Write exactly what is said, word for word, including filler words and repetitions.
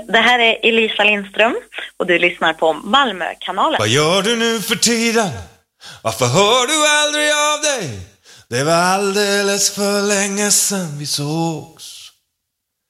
Det här är Elisa Lindström och du lyssnar på Malmökanalen. Vad gör du nu för tiden? Varför hör du aldrig av dig? Det var alldeles för länge sedan vi sågs.